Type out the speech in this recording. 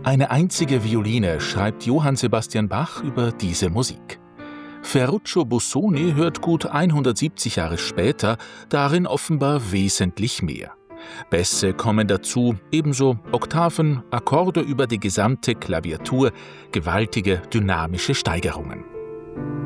Eine einzige Violine schreibt Johann Sebastian Bach über diese Musik. Ferruccio Busoni hört gut 170 Jahre später darin offenbar wesentlich mehr. Bässe kommen dazu, ebenso Oktaven, Akkorde über die gesamte Klaviatur, gewaltige dynamische Steigerungen.